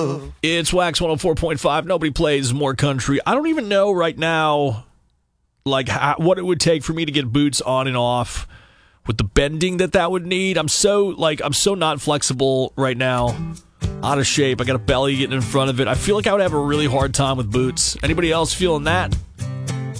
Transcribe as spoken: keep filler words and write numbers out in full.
It's Wax one oh four point five. Nobody plays more country. I don't even know right now, like, how, what it would take for me to get boots on and off with the bending that that would need. I'm so, like, I'm so not flexible right now. Out of shape. I got a belly getting in front of it. I feel like I would have a really hard time with boots. Anybody else feeling that?